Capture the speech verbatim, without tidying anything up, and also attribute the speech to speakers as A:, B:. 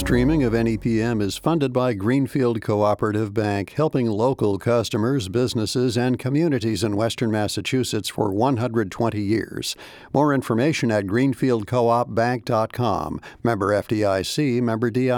A: streaming of N E P M is funded by Greenfield Cooperative Bank, helping local customers, businesses, and communities in Western Massachusetts for one hundred twenty years. More information at greenfield coop bank dot com. Member F D I C, member D I